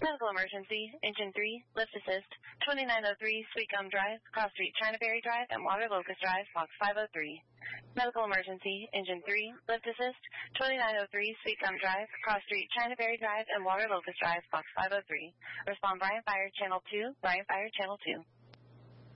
Medical emergency, engine 3, lift assist, 2903 Sweet Gum Drive, Cross Street, Chinaberry Drive, and Water Locust Drive, box 503. Medical emergency, engine 3, lift assist, 2903 Sweet Gum Drive, Cross Street, Chinaberry Drive, and Water Locust Drive, box 503. Respond Bryan Fire Channel 2, Bryan Fire Channel 2.